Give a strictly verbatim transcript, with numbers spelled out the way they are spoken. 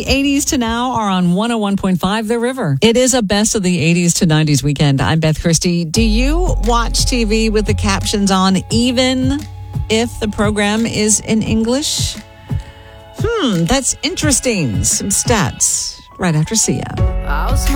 eighties to now are on one oh one point five The River. It is a best of the eighties to nineties weekend. I'm Beth Christie. Do you watch T V with the captions on even if the program is in English? Hmm, that's interesting. Some stats right after Sia.